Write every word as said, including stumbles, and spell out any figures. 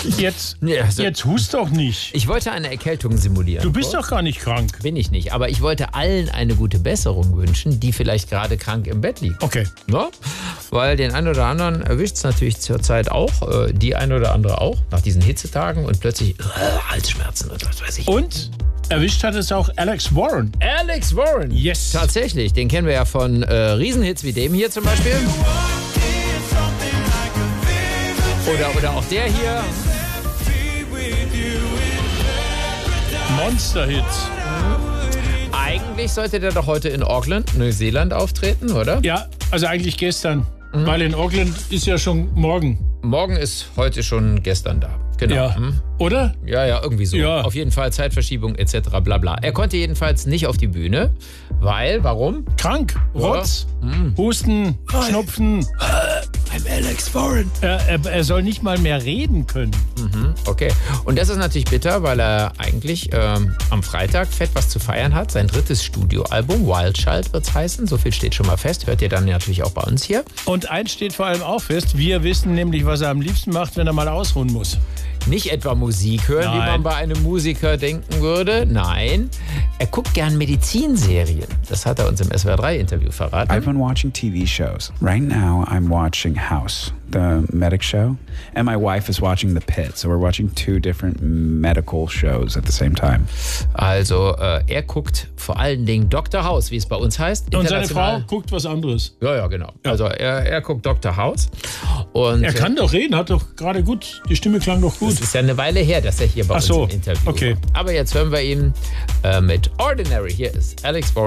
Jetzt, Ja, also- jetzt hust doch nicht. Ich wollte eine Erkältung simulieren. Du bist doch gar nicht krank. Bin ich nicht, aber ich wollte allen eine gute Besserung wünschen, die vielleicht gerade krank im Bett liegen. Okay. Ja? Weil den einen oder anderen erwischt es natürlich zurzeit auch, äh, die eine oder andere auch, nach diesen Hitzetagen und plötzlich äh, Halsschmerzen und was weiß ich. Und erwischt hat es auch Alex Warren. Alex Warren. Yes. Tatsächlich, den kennen wir ja von äh, Riesenhits wie dem hier zum Beispiel. Oder, oder auch der hier. Monster-Hits. Eigentlich sollte der doch heute in Auckland, Neuseeland auftreten, oder? Ja, also eigentlich gestern. Weil in Auckland ist ja schon morgen. Morgen ist heute schon gestern da. Genau. Ja. Hm? Oder? Ja, ja, irgendwie so. Ja. Auf jeden Fall Zeitverschiebung et cetera bla bla. Er konnte jedenfalls nicht auf die Bühne, weil, warum? Krank, Rotz, Husten, Schnupfen. I'm Alex Warren. Er, er, er soll nicht mal mehr reden können. Okay. Und das ist natürlich bitter, weil er eigentlich ähm, am Freitag fett was zu feiern hat. Sein drittes Studioalbum, Wild Child wird's heißen. So viel steht schon mal fest. Hört ihr dann natürlich auch bei uns hier. Und eins steht vor allem auch fest, wir wissen nämlich, was er am liebsten macht, wenn er mal ausruhen muss. Nicht etwa Musik hören, wie Nein. man bei einem Musiker denken würde. Nein, er guckt gern Medizinserien. Das hat er uns im S W R drei Interview verraten. I've been watching T V shows. Right now, I'm watching House, the medic show, and my wife is watching The Pit. So we're watching two different medical shows at the same time. Also äh, er guckt vor allen Dingen Doktor House, wie es bei uns heißt. Und seine International. Frau guckt was anderes. Ja, ja, genau. Also er, er guckt Doktor House. Und Er kann doch reden, hat doch gerade gut, die Stimme klang doch gut. es ist ja eine Weile her, dass er hier bei Ach uns so, im Interview okay. war. Aber jetzt hören wir ihn äh, mit Ordinary. Hier ist Alex Warren.